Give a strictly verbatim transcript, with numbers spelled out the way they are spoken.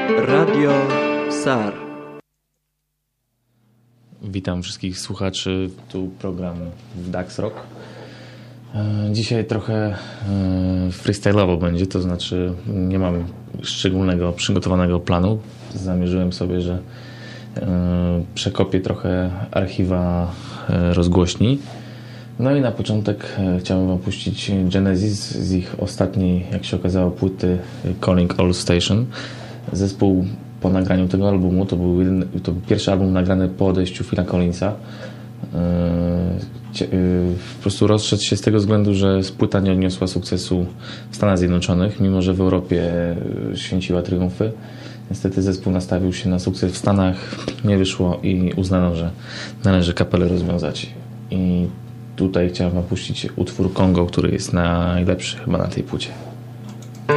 Radio SAR. Witam wszystkich słuchaczy, tu program w Dax Rock. Dzisiaj trochę freestyle'owo będzie, to znaczy nie mam szczególnego przygotowanego planu. Zamierzyłem sobie, że przekopię trochę archiwa rozgłośni. No i na początek chciałem wam puścić Genesis z ich ostatniej, jak się okazało, płyty Calling All Station. Zespół po nagraniu tego albumu, to był, jedyny, to był pierwszy album nagrany po odejściu Phila Collinsa. Po prostu rozszedł się z tego względu, że płyta nie odniosła sukcesu w Stanach Zjednoczonych, mimo że w Europie święciła triumfy. Niestety zespół nastawił się na sukces w Stanach, nie wyszło i uznano, że należy kapelę rozwiązać. I tutaj chciałem wam puścić utwór Kongo, który jest najlepszy chyba na tej płycie.